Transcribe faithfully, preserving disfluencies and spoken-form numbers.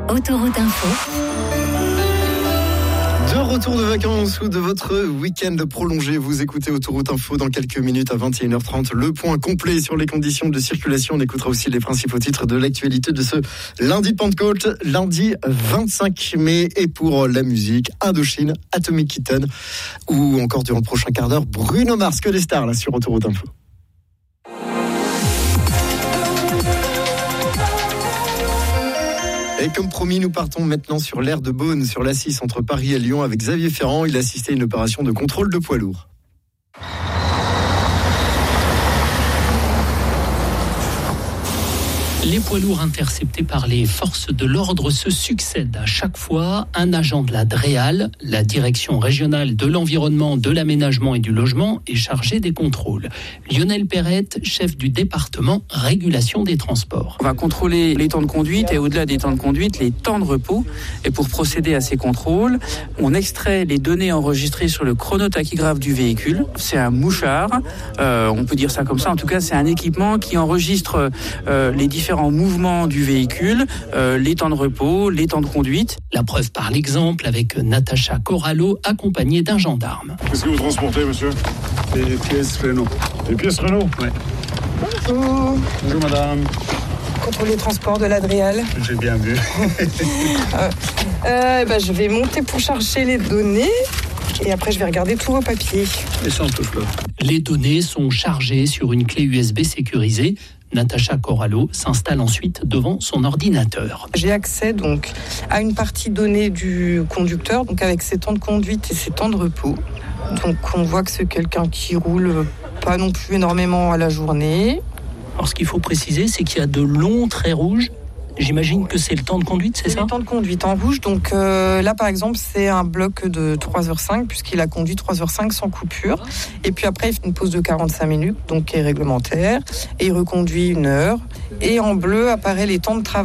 Autoroute Info. De retour de vacances ou de votre week-end prolongé, vous écoutez Autoroute Info dans quelques minutes à vingt et une heures trente. Le point complet sur les conditions de circulation. On écoutera aussi les principaux titres de l'actualité de ce lundi de Pentecôte, lundi vingt-cinq mai. Et pour la musique, Indochine, Atomic Kitten ou encore durant le prochain quart d'heure, Bruno Mars, que des stars là sur Autoroute Info. Et comme promis, nous partons maintenant sur l'aire de Beaune, sur l'A six entre Paris et Lyon avec Xavier Ferrand. Il assistait à une opération de contrôle de poids lourds. Les poids lourds interceptés par les forces de l'ordre se succèdent à chaque fois. Un agent de la DREAL, la Direction régionale de l'environnement, de l'aménagement et du logement, est chargé des contrôles. Lionel Perrette, chef du département régulation des transports. On va contrôler les temps de conduite et au-delà des temps de conduite, les temps de repos. Et pour procéder à ces contrôles, on extrait les données enregistrées sur le chronotachygraphe du véhicule. C'est un mouchard, euh, on peut dire ça comme ça. En tout cas, c'est un équipement qui enregistre euh, les différents en mouvement du véhicule, euh, les temps de repos, les temps de conduite. La preuve par l'exemple avec Natacha Corallo, accompagnée d'un gendarme. Qu'est-ce que vous transportez, monsieur ? Des pièces Renault. Des pièces Renault ? Ouais. Bonjour. Bonjour, madame. Contrôle des transports de la DREAL. J'ai bien vu. euh, euh, bah, je vais monter pour chercher les données. Et après, je vais regarder tous vos papiers. Et ça, on peut faire. Les données sont chargées sur une clé U S B sécurisée. Natacha Corallo s'installe ensuite devant son ordinateur. J'ai accès donc à une partie donnée du conducteur, donc avec ses temps de conduite et ses temps de repos. Donc on voit que c'est quelqu'un qui roule pas non plus énormément à la journée. Alors ce qu'il faut préciser, c'est qu'il y a de longs traits rouges. J'imagine que c'est le temps de conduite, c'est, c'est ça ? Le temps de conduite en rouge. Donc euh, là, par exemple, c'est un bloc de trois heures cinq, puisqu'il a conduit trois heures cinq sans coupure. Et puis après, il fait une pause de quarante-cinq minutes, donc qui est réglementaire. Et il reconduit une heure. Et en bleu apparaît les temps de travail.